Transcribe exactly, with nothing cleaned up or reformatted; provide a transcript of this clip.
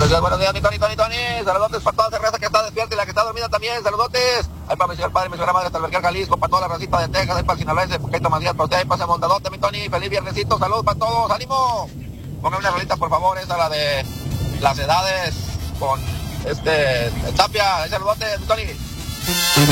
Gracias, buenos días, mi Tony, Tony, Tony. Saludotes para toda esa raza que está despierta y la que está dormida también. Saludotes. Ahí para mi señor padre, mi señora madre, hasta el Vercal, Jalisco, para toda la racita de Texas, ahí para el Sinaloense, Poquito Macías, para usted, ahí para ese montadote, mi Tony. Feliz viernesito, salud para todos, ánimo. Póngame una rolita, por favor, esa, la de las edades con este Tapia. Saludotes, mi Tony.